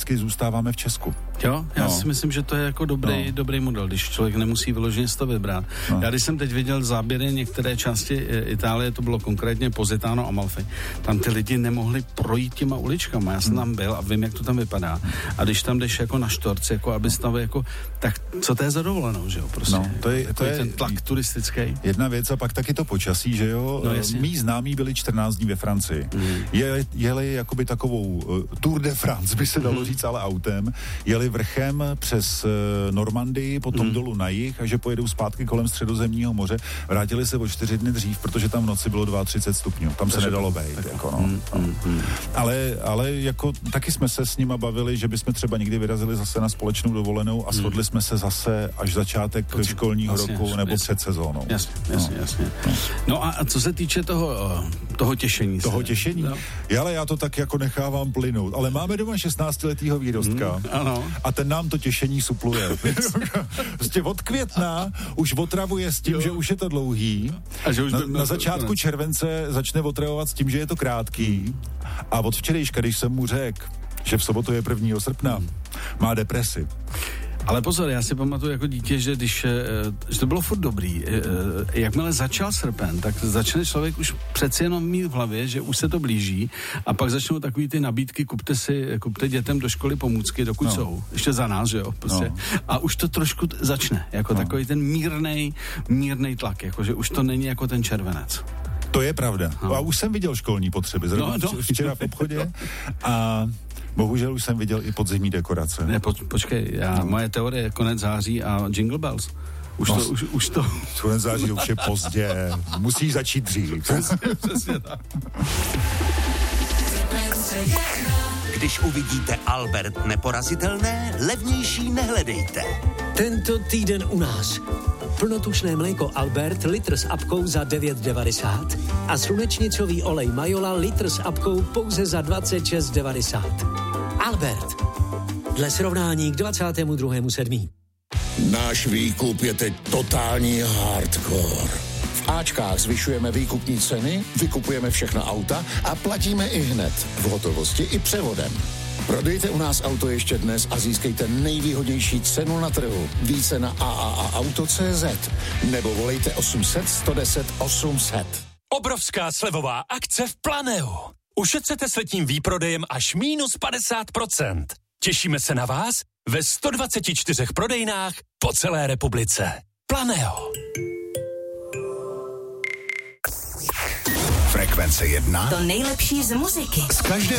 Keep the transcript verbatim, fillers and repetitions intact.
vždycky zůstáváme v Česku. Jo, já no. si myslím, že to je jako dobrý, no. dobrý model, když člověk nemusí vyloženě to vybrat. No. Já když jsem teď viděl záběry některé části Itálie, to bylo konkrétně Positano, Amalfi, tam ty lidi nemohli projít těma uličkama. Já jsem tam byl a vím, jak to tam vypadá. A když tam jdeš jako na štorc, jako aby stav, jako, tak co to je za dovolenou, že jo? Prostě. No, to je, to je ten tlak turistický. Jedna věc a pak taky to počasí, že jo? No, mí známí byli čtrnáct dní ve Francii. Mm. Je, jeli jakoby takovou uh, Tour de France, by se dalo mm. říct, ale autem. Jeli vrchem přes uh, Normandii, potom mm. dolů na jih a že pojedou zpátky kolem Středozemního moře. Vrátili se o čtyři dny dřív, protože tam v noci bylo třicet dva stupňů. Tam se nedalo bejt. Jako, no. mm, mm, mm. ale, ale jako taky jsme se s nima bavili, že bychom třeba někdy vyrazili zase na společnou dovolenou a shodli mm. jsme se zase až začátek Pocit, školního jasně, roku nebo jasně, před sezónou. Jasně, jasně, no. jasně. No a co se týče toho, toho těšení Toho se. těšení? No. Já, ale já to tak jako nechávám plynout. Ale máme doma šestnáctiletýho výrostka mm, ano. a ten nám to těšení supluje. Prostě od května už otravuje s tím, jo. že už je to dlouhý. A že už na, na, na začátku konec. července začne otravovat s tím, že je to krátký. A od včerejška, když jsem mu řekl, že v sobotu je prvního srpna, mm. má depresi. Ale pozor, já si pamatuju jako dítě, že když že to bylo furt dobrý, jakmile začal srpen, tak začne člověk už přeci jenom mít v hlavě, že už se to blíží a pak začnou takový ty nabídky, kupte si, kupte dětem do školy pomůcky, dokud no. jsou. Ještě za nás, že jo, prostě. No. A už to trošku t- začne, jako no. takový ten mírnej, mírnej tlak, jako že už to není jako ten červenec. To je pravda. No. A už jsem viděl školní potřeby, zrovna no, no. včera v obchodě a bohužel už jsem viděl i podzimní dekorace. Ne, po, počkej, já, no. moje teorie je konec září a Jingle Bells. Už no, to, už, už to... Konec září už je pozdě. Musí začít dřív. Přesně, přesně tak. Když uvidíte Albert neporazitelné, levnější nehledejte. Tento týden u nás. Plnotučné mléko Albert litr s apkou za devět devadesát a slunečnicový olej Majola litr s apkou pouze za dvacet šest devadesát. Albert. Dle srovnání k dvacátému druhému sedmý Náš výkup je teď totální hardcore. V Ačkách zvyšujeme výkupní ceny, vykupujeme všechna auta a platíme i hned, v hotovosti i převodem. Prodejte u nás auto ještě dnes a získejte nejvýhodnější cenu na trhu. Více na a a a auto tečka cé zet nebo volejte osm set, sto deset, osm set. Obrovská slevová akce v Planeu. Ušetřete s letním výprodejem až mínus padesát procent. Těšíme se na vás ve sto dvacet čtyři prodejnách po celé republice. Planeo. Frekvence jedna. To nejlepší z muziky. Z každé